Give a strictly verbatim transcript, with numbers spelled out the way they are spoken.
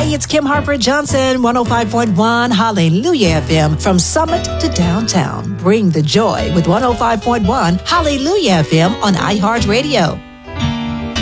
Hey, it's Kim Harper Johnson, one oh five point one Hallelujah F M, from Summit to downtown. Bring the joy with one oh five point one Hallelujah F M on iHeartRadio.